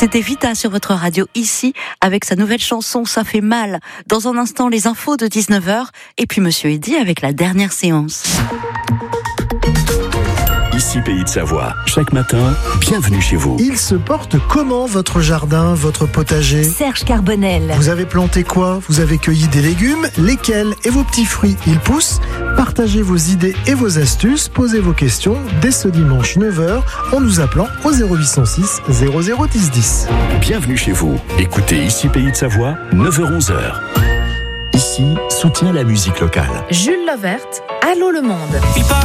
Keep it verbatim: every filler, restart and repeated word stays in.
C'était Vita sur votre radio ici, avec sa nouvelle chanson Ça fait mal. Dans un instant, les infos de dix-neuf heures, et puis Monsieur Eddy avec la dernière séance. Ici Pays de Savoie. Chaque matin, bienvenue chez vous. Il se porte comment votre jardin, votre potager ? Serge Carbonel. Vous avez planté quoi ? Vous avez cueilli des légumes ? Lesquels ? Et vos petits fruits, ils poussent ? Partagez vos idées et vos astuces, posez vos questions dès ce dimanche neuf heures en nous appelant au zéro huit cent six zéro zéro dix dix. Bienvenue chez vous. Écoutez Ici Pays de Savoie, neuf heures onze heures. Ici, soutient la musique locale. Jules Lovert, Allô le monde.